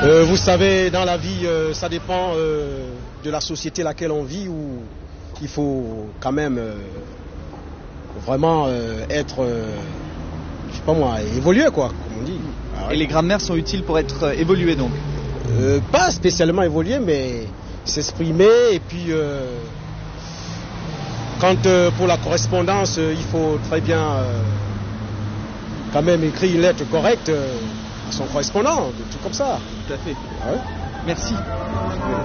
Vous savez, dans la vie, ça dépend de la société laquelle on vit, où il faut quand même vraiment être, je sais pas moi, évoluer quoi, comme on dit. Et les grammaires sont utiles pour être évoluées donc? Pas spécialement évoluer, mais s'exprimer. Et puis, quand pour la correspondance, il faut très bien quand même écrire une lettre correcte à son correspondant, des trucs comme ça. Tout à fait. Ah ouais. Merci.